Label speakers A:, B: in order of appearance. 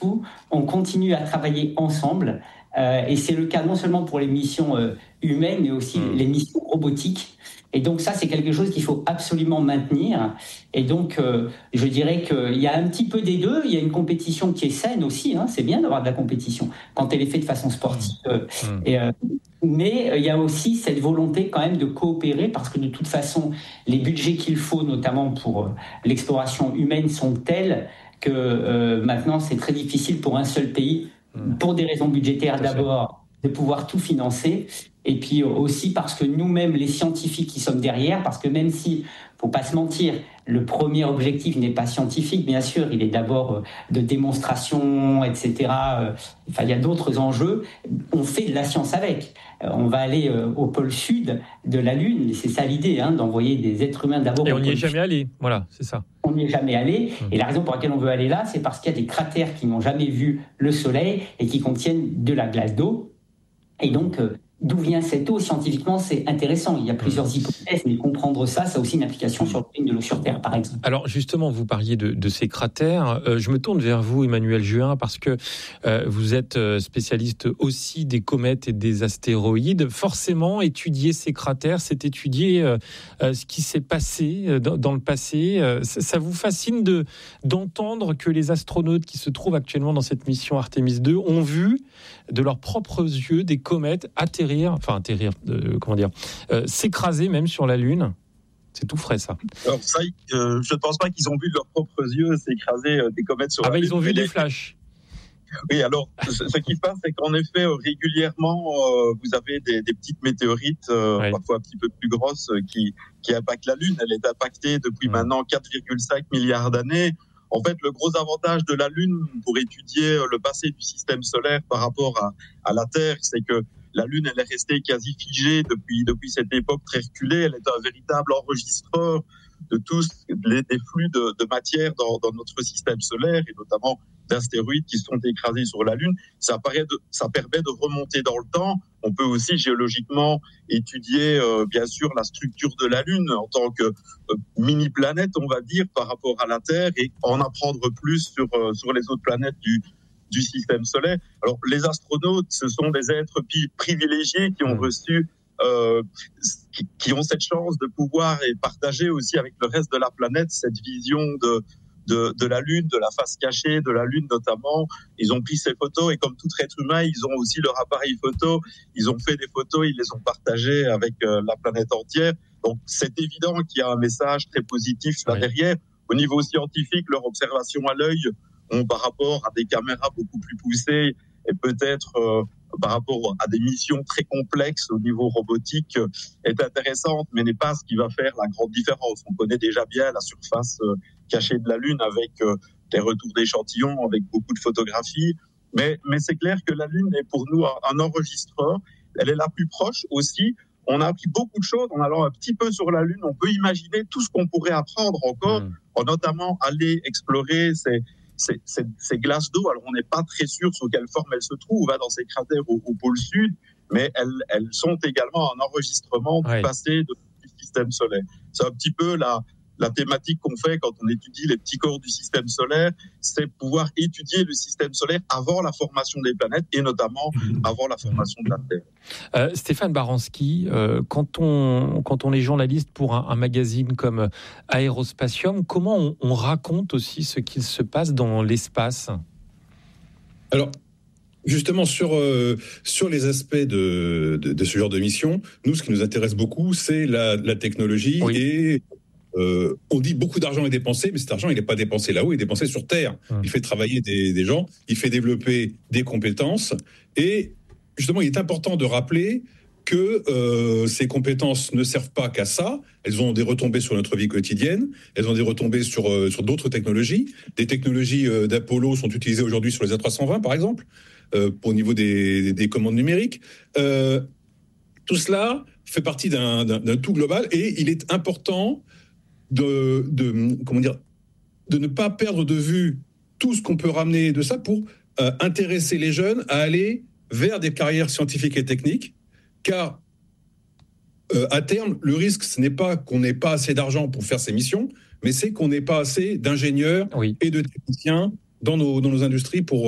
A: surtout, on continue à travailler ensemble. Et c'est le cas non seulement pour les missions humaines, mais aussi les missions robotiques. Et donc ça, c'est quelque chose qu'il faut absolument maintenir. Et donc, je dirais qu'il y a un petit peu des deux. Il y a une compétition qui est saine aussi. C'est bien d'avoir de la compétition quand elle est faite de façon sportive. Mais il y a aussi cette volonté quand même de coopérer, parce que de toute façon, les budgets qu'il faut, notamment pour l'exploration humaine, sont tels que maintenant, c'est très difficile pour un seul pays, pour des raisons budgétaires d'abord, de pouvoir tout financer. Et puis aussi parce que nous-mêmes, les scientifiques qui sommes derrière, parce que même si, faut pas se mentir, le premier objectif n'est pas scientifique, bien sûr, il est d'abord de démonstration, etc. Il y a d'autres enjeux. On fait de la science avec. On va aller au pôle sud de la Lune, c'est ça l'idée, d'envoyer des êtres humains d'abord.
B: Et on n'y est jamais allé, voilà, c'est ça.
A: On n'y est jamais allé, et la raison pour laquelle on veut aller là, c'est parce qu'il y a des cratères qui n'ont jamais vu le Soleil et qui contiennent de la glace d'eau. Et donc, d'où vient cette eau? Scientifiquement, c'est intéressant. Il y a plusieurs hypothèses, mais comprendre ça, ça a aussi une application sur l'origine de l'eau sur Terre, par exemple.
B: Alors, justement, vous parliez de ces cratères. Je me tourne vers vous, Emmanuel Juin, parce que vous êtes spécialiste aussi des comètes et des astéroïdes. Forcément, étudier ces cratères, c'est étudier ce qui s'est passé dans le passé. Ça vous fascine d'entendre que les astronautes qui se trouvent actuellement dans cette mission Artemis 2 ont vu de leurs propres yeux des comètes s'écraser même sur la Lune. C'est tout frais, ça.
C: Alors ça, je ne pense pas qu'ils ont vu de leurs propres yeux s'écraser des comètes sur la Lune.
B: Ils ont vu des flashs.
C: Oui, alors, ce qui se passe, c'est qu'en effet, régulièrement, vous avez des petites météorites, parfois un petit peu plus grosses, qui impactent la Lune. Elle est impactée depuis maintenant 4,5 milliards d'années. En fait, le gros avantage de la Lune pour étudier le passé du système solaire par rapport à la Terre, c'est que la Lune, elle est restée quasi figée depuis cette époque très reculée. Elle est un véritable enregistreur de tous les flux de matière dans notre système solaire, et notamment d'astéroïdes qui sont écrasés sur la Lune. Ça permet de remonter dans le temps. On peut aussi géologiquement étudier, bien sûr, la structure de la Lune en tant que mini-planète, on va dire, par rapport à la Terre, et en apprendre plus sur les autres planètes du système solaire. Alors, les astronautes, ce sont des êtres privilégiés qui ont reçu, qui ont cette chance de pouvoir et partager aussi avec le reste de la planète cette vision de la Lune, de la face cachée de la Lune notamment. Ils ont pris ces photos, et comme tout être humain, ils ont aussi leur appareil photo. Ils ont fait des photos, ils les ont partagées avec la planète entière. Donc, c'est évident qu'il y a un message très positif là derrière. Au niveau scientifique, leur observation à l'œil, par rapport à des caméras beaucoup plus poussées, et peut-être par rapport à des missions très complexes au niveau robotique, est intéressante, mais n'est pas ce qui va faire la grande différence. On connaît déjà bien la surface cachée de la Lune avec des retours d'échantillons, avec beaucoup de photographies, mais c'est clair que la Lune est pour nous un enregistreur. Elle est la plus proche aussi. On a appris beaucoup de choses en allant un petit peu sur la Lune. On peut imaginer tout ce qu'on pourrait apprendre encore, notamment aller explorer ces glaces d'eau. Alors, on n'est pas très sûr sur quelle forme elles se trouvent dans ces cratères au pôle sud, mais elles sont également un enregistrement du passé du système solaire. C'est un petit peu la thématique qu'on fait quand on étudie les petits corps du système solaire, c'est pouvoir étudier le système solaire avant la formation des planètes, et notamment avant la formation de la Terre.
B: Stéphane Baranski, quand on est journaliste pour un magazine comme Aérospatium, comment on raconte aussi ce qu'il se passe dans l'espace ?
D: Alors, justement, sur les aspects de ce genre de mission, nous, ce qui nous intéresse beaucoup, c'est la technologie. Et on dit beaucoup d'argent est dépensé, mais cet argent, il n'est pas dépensé là-haut, il est dépensé sur Terre. Il fait travailler des gens, il fait développer des compétences. Et justement, il est important de rappeler que ces compétences ne servent pas qu'à ça. Elles ont des retombées sur notre vie quotidienne, elles ont des retombées sur d'autres technologies. Des technologies d'Apollo sont utilisées aujourd'hui sur les A320, par exemple, au niveau des commandes numériques. Tout cela fait partie d'un tout global, et il est important de ne pas perdre de vue tout ce qu'on peut ramener de ça pour intéresser les jeunes à aller vers des carrières scientifiques et techniques, car à terme, le risque, ce n'est pas qu'on n'ait pas assez d'argent pour faire ces missions, mais c'est qu'on n'ait pas assez d'ingénieurs et de techniciens dans nos industries pour